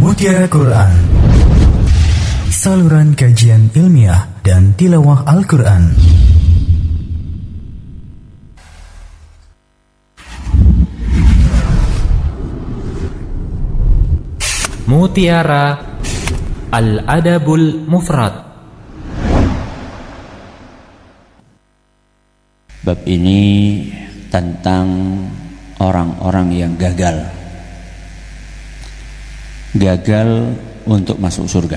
Mutiara Quran, saluran kajian ilmiah dan tilawah Al-Quran. Mutiara Al-Adabul Mufrad. Bab ini tentang orang-orang yang gagal untuk masuk surga,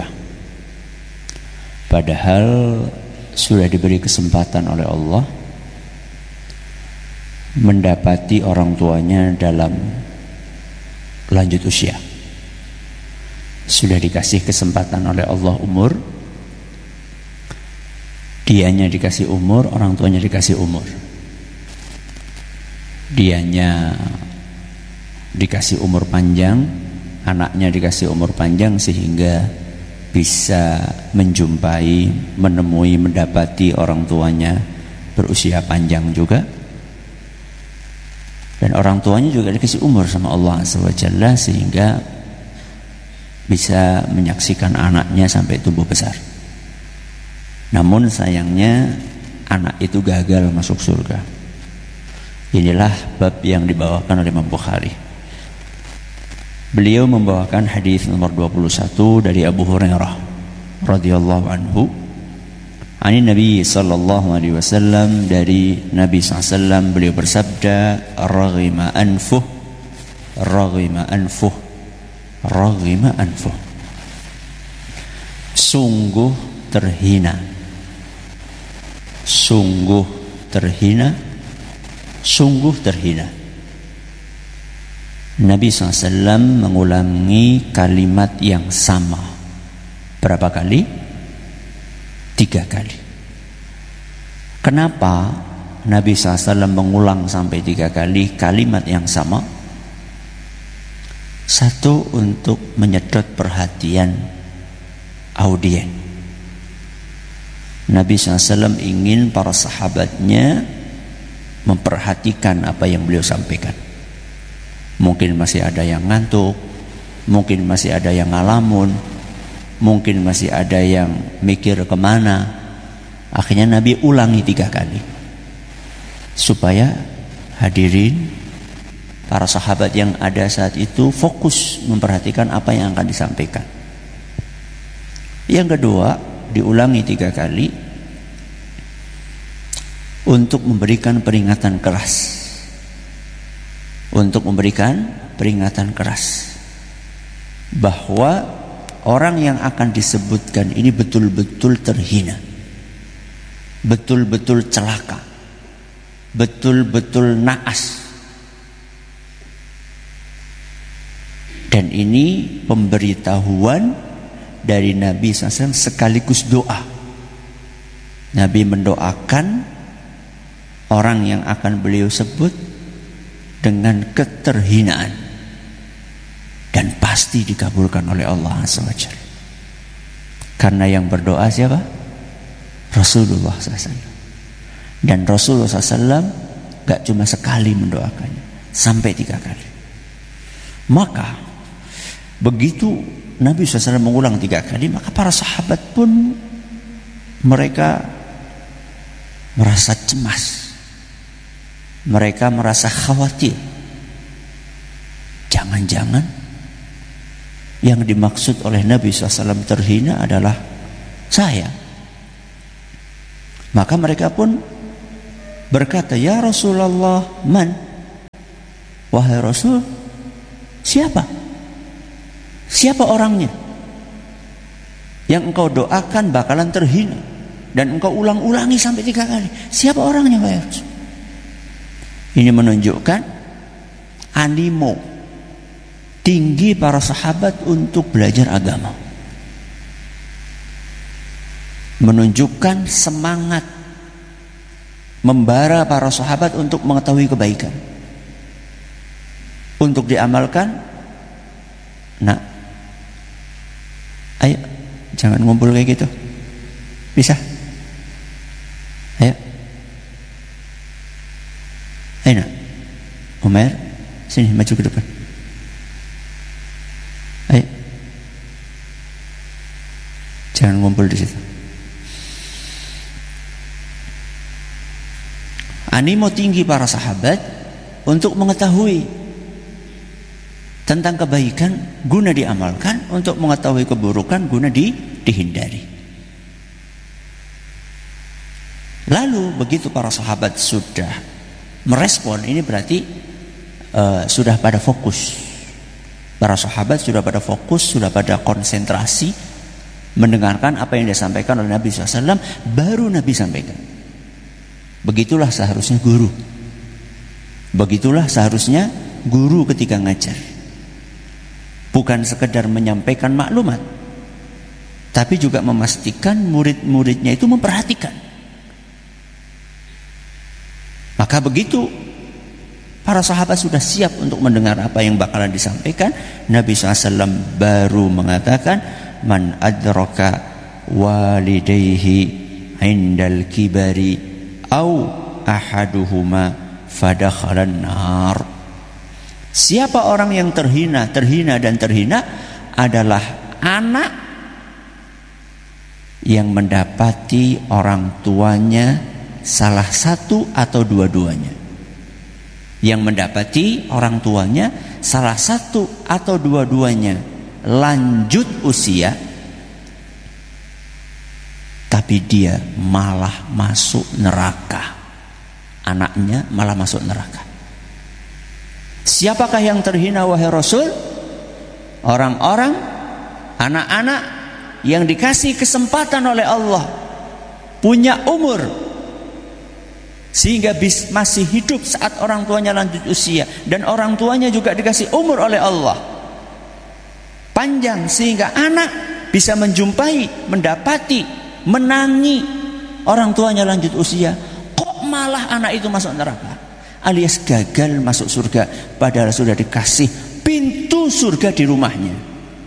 padahal sudah diberi kesempatan oleh Allah mendapati orang tuanya dalam lanjut usia. Sudah dikasih kesempatan oleh Allah umur, dianya dikasih umur, orang tuanya dikasih umur. Dianya dikasih umur panjang, anaknya dikasih umur panjang sehingga bisa menjumpai, menemui, mendapati orang tuanya berusia panjang juga. Dan orang tuanya juga dikasih umur sama Allah SWT sehingga bisa menyaksikan anaknya sampai tumbuh besar. Namun sayangnya anak itu gagal masuk surga. Inilah bab yang dibawakan oleh Imam Bukhari. Beliau membawakan hadis nomor 21 dari Abu Hurairah radhiyallahu anhu. Ani Nabi sallallahu alaihi wasallam, dari Nabi SAW beliau bersabda, raghima anfuh, sungguh terhina, Nabi SAW mengulangi kalimat yang sama. Berapa kali? 3 kali. Kenapa Nabi SAW mengulang sampai 3 kali kalimat yang sama? Satu, untuk menyedot perhatian audien. Nabi SAW ingin para sahabatnya memperhatikan apa yang beliau sampaikan. Mungkin masih ada yang ngantuk, mungkin masih ada yang ngalamun, mungkin masih ada yang mikir kemana. Akhirnya Nabi ulangi 3 kali supaya hadirin, para sahabat yang ada saat itu fokus memperhatikan apa yang akan disampaikan. Yang kedua, diulangi 3 kali untuk memberikan peringatan keras. Bahwa orang yang akan disebutkan ini betul-betul terhina, betul-betul celaka, betul-betul naas. Dan ini pemberitahuan dari Nabi SAW sekaligus doa. Nabi mendoakan orang yang akan beliau sebut dengan keterhinaan, dan pasti dikabulkan oleh Allah SWT. Karena yang berdoa siapa? Rasulullah SAW. Dan Rasulullah SAW gak cuma sekali mendoakannya, sampai 3 kali. Maka begitu Nabi SAW mengulang 3 kali, maka para sahabat pun mereka merasa cemas, mereka merasa khawatir. Jangan-jangan yang dimaksud oleh Nabi SAW terhina adalah saya. Maka mereka pun berkata, ya Rasulullah, man? Wahai Rasul, siapa? Siapa orangnya yang engkau doakan bakalan terhina dan engkau ulang-ulangi sampai 3 kali? Siapa orangnya, wahai Rasul? Ini menunjukkan animo tinggi para sahabat untuk belajar agama, menunjukkan semangat membara para sahabat untuk mengetahui kebaikan, untuk diamalkan. Nah, ayo, jangan ngumpul kayak gitu. Bisa? Ayo. Ayo, Umar, sini maju ke depan. Ayo. Jangan ngumpul di situ. Animo tinggi para sahabat untuk mengetahui tentang kebaikan guna diamalkan, untuk mengetahui keburukan guna dihindari. Lalu begitu para sahabat sudah merespon, ini berarti sudah pada fokus. Para sahabat sudah pada fokus, sudah pada konsentrasi mendengarkan apa yang disampaikan oleh Nabi SAW. Baru Nabi sampaikan. Begitulah seharusnya guru. Begitulah seharusnya guru ketika ngajar. Bukan sekedar menyampaikan maklumat, tapi juga memastikan murid-muridnya itu memperhatikan. Maka begitu para sahabat sudah siap untuk mendengar apa yang bakalan disampaikan, Nabi SAW baru mengatakan, man adraka walidayhi indal kibari au ahaduhuma fadakhalan nar. Siapa orang yang terhina adalah anak yang mendapati orang tuanya salah satu atau dua-duanya. Yang mendapati orang tuanya salah satu atau dua-duanya lanjut usia, tapi dia malah masuk neraka. Anaknya malah masuk neraka. Siapakah yang terhina wahai Rasul? Orang-orang, anak-anak yang dikasih kesempatan oleh Allah, punya umur, sehingga masih hidup saat orang tuanya lanjut usia, dan orang tuanya juga dikasih umur oleh Allah panjang, sehingga anak bisa menjumpai, mendapati, menangi orang tuanya lanjut usia. Kok malah anak itu masuk neraka, alias gagal masuk surga, padahal sudah dikasih pintu surga di rumahnya.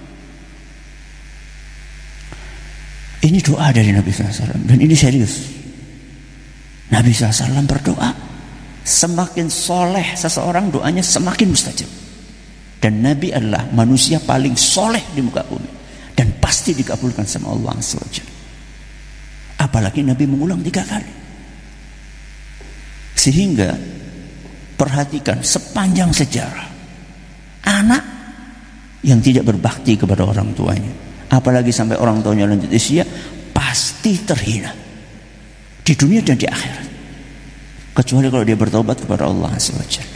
Ini doa dari Nabi SAW, dan ini serius. Nabi SAW berdoa, semakin soleh seseorang doanya semakin mustajab. Dan Nabi adalah manusia paling soleh di muka bumi, dan pasti dikabulkan sama Allah SWT. Apalagi Nabi mengulang 3 kali. Sehingga perhatikan sepanjang sejarah, anak yang tidak berbakti kepada orang tuanya, apalagi sampai orang tuanya lanjut usia, pasti terhina di dunia dan di akhirat, kecuali kalau dia bertobat kepada Allah SWT.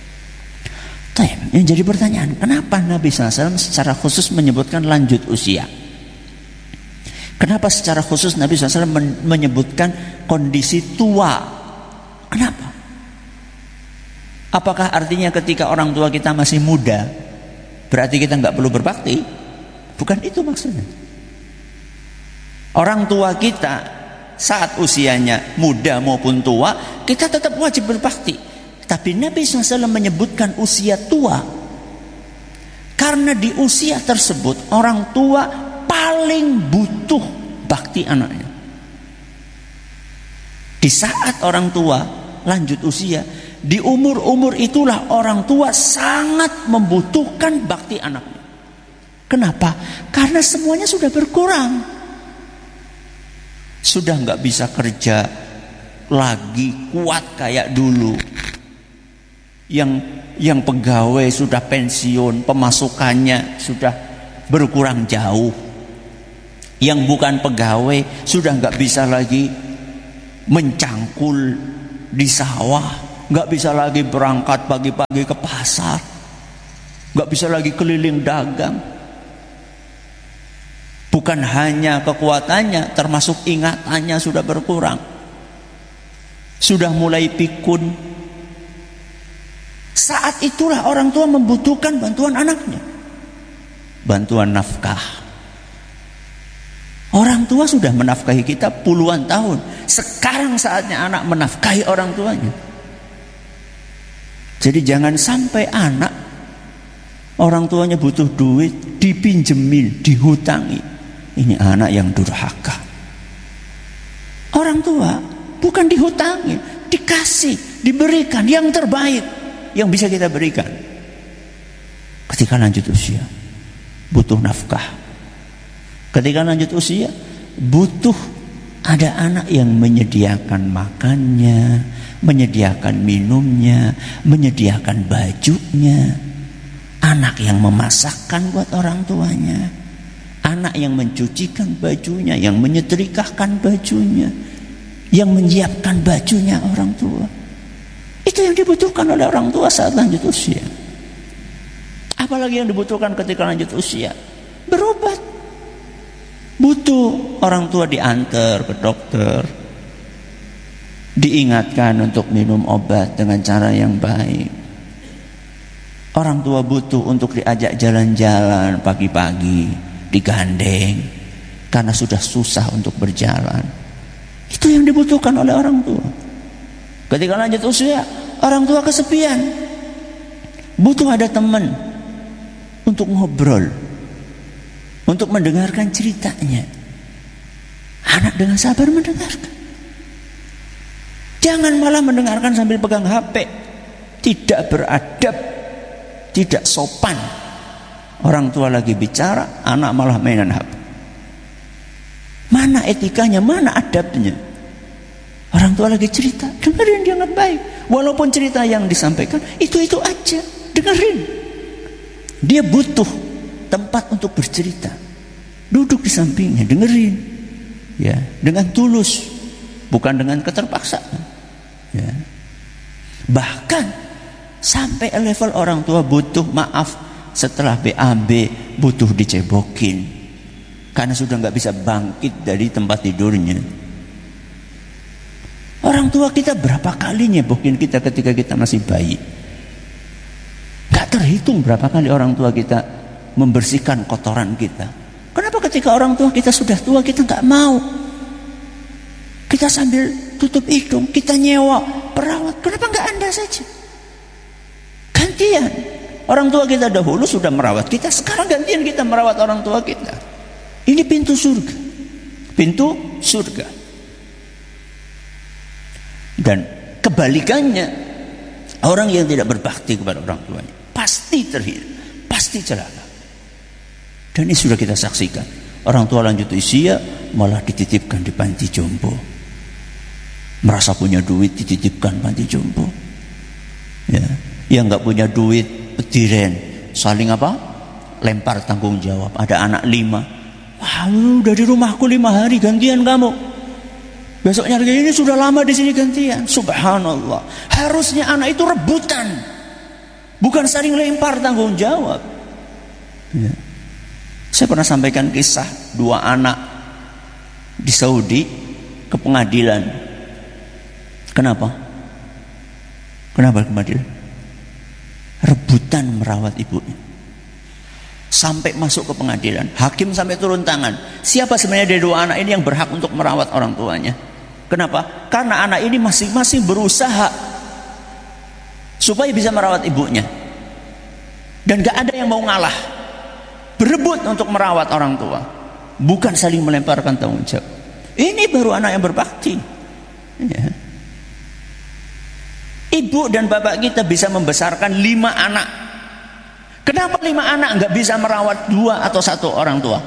Yang jadi pertanyaan, kenapa Nabi SAW secara khusus menyebutkan lanjut usia? Kenapa secara khusus Nabi SAW menyebutkan kondisi tua? Kenapa? Apakah artinya ketika orang tua kita masih muda berarti kita nggak perlu berbakti? Bukan itu maksudnya. Orang tua kita saat usianya muda maupun tua, kita tetap wajib berbakti. Tapi Nabi SAW menyebutkan usia tua karena di usia tersebut orang tua paling butuh bakti anaknya. Di saat orang tua lanjut usia, di umur-umur itulah orang tua sangat membutuhkan bakti anaknya. Kenapa? Karena semuanya sudah berkurang. Sudah nggak bisa kerja lagi kuat kayak dulu. Yang pegawai sudah pensiun, pemasukannya sudah berkurang jauh. Yang bukan pegawai sudah nggak bisa lagi mencangkul di sawah, nggak bisa lagi berangkat pagi-pagi ke pasar, nggak bisa lagi keliling dagang. Bukan hanya kekuatannya, termasuk ingatannya sudah berkurang, sudah mulai pikun. Saat itulah orang tua membutuhkan bantuan anaknya, bantuan nafkah. Orang tua sudah menafkahi kita puluhan tahun. Sekarang saatnya anak menafkahi orang tuanya. Jadi jangan sampai anak, orang tuanya butuh duit, dipinjemin, dihutangi. Ini anak yang durhaka. Orang tua bukan dihutangi, dikasih, diberikan yang terbaik yang bisa kita berikan. Ketika lanjut usia, butuh nafkah. Ketika lanjut usia, butuh ada anak yang menyediakan makannya, menyediakan minumnya, menyediakan bajunya. Anak yang memasakkan buat orang tuanya. Anak yang mencucikan bajunya, yang menyetrikakan bajunya, yang menyiapkan bajunya orang tua. Itu yang dibutuhkan oleh orang tua saat lanjut usia. Apalagi yang dibutuhkan ketika lanjut usia? Berobat. Butuh orang tua diantar ke dokter, diingatkan untuk minum obat dengan cara yang baik. Orang tua butuh untuk diajak jalan-jalan pagi-pagi, digandeng karena sudah susah untuk berjalan. Itu yang dibutuhkan oleh orang tua. Ketika lanjut usia, orang tua kesepian, butuh ada teman untuk ngobrol, untuk mendengarkan ceritanya. Anak dengan sabar mendengarkan. Jangan malah mendengarkan sambil pegang HP. Tidak beradab, tidak sopan. Orang tua lagi bicara, anak malah mainan HP. Mana etikanya, mana adabnya? Orang tua lagi cerita, dengerin dengan baik. Walaupun cerita yang disampaikan itu aja, dengerin. Dia butuh tempat untuk bercerita. Duduk di sampingnya, dengerin. Ya, dengan tulus, bukan dengan keterpaksaan. Ya. Bahkan sampai level orang tua butuh maaf setelah BAB, butuh dicebokin karena sudah nggak bisa bangkit dari tempat tidurnya. Orang tua kita berapa kali nyebokin kita ketika kita masih bayi? Gak terhitung berapa kali orang tua kita membersihkan kotoran kita. Kenapa ketika orang tua kita sudah tua kita gak mau? Kita sambil tutup hidung, kita nyewa perawat. Kenapa gak Anda saja? Gantian. Orang tua kita dahulu sudah merawat kita, sekarang gantian kita merawat orang tua kita. Ini pintu surga. Pintu surga. Dan kebalikannya, orang yang tidak berbakti kepada orang tuanya pasti terhilang, pasti celaka. Dan ini sudah kita saksikan. Orang tua lanjut usia malah dititipkan di panti jompo. Merasa punya duit dititipkan panti jompo. Ya, yang nggak punya duit pediren, saling apa? Lempar tanggung jawab. Ada anak 5. Wah, udah di rumahku 5 hari, gantian kamu. Besoknya lagi, ini sudah lama di sini gantian. Subhanallah. Harusnya anak itu rebutan, bukan saling lempar tanggung jawab. Ya. Saya pernah sampaikan kisah 2 anak di Saudi ke pengadilan. Kenapa? Kenapa ke pengadilan? Rebutan merawat ibunya. Sampai masuk ke pengadilan, hakim sampai turun tangan. Siapa sebenarnya dari 2 anak ini yang berhak untuk merawat orang tuanya? Kenapa? Karena anak ini masing-masing berusaha supaya bisa merawat ibunya. Dan gak ada yang mau ngalah. Berebut untuk merawat orang tua, bukan saling melemparkan tanggung jawab. Ini baru anak yang berbakti. Ya. Ibu dan bapak kita bisa membesarkan 5 anak. Kenapa 5 anak gak bisa merawat 2 atau 1 orang tua?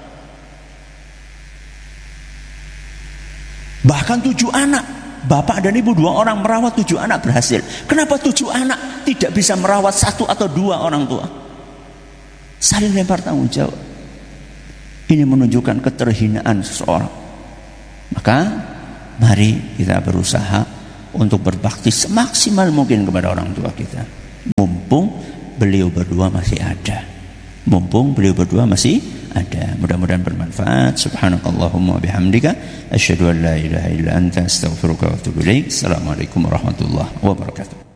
Bahkan 7 anak, bapak dan ibu 2 orang merawat 7 anak berhasil. Kenapa 7 anak tidak bisa merawat 1 atau 2 orang tua? Saling lempar tanggung jawab. Ini menunjukkan keterhinaan seseorang. Maka mari kita berusaha untuk berbakti semaksimal mungkin kepada orang tua kita. Mumpung beliau berdua masih ada. Mudah-mudahan bermanfaat. Subhanakallahumma bihamdika asyhadu an la ilaha illa anta astaghfiruka wa atubu ilaik. Assalamualaikum warahmatullahi wabarakatuh.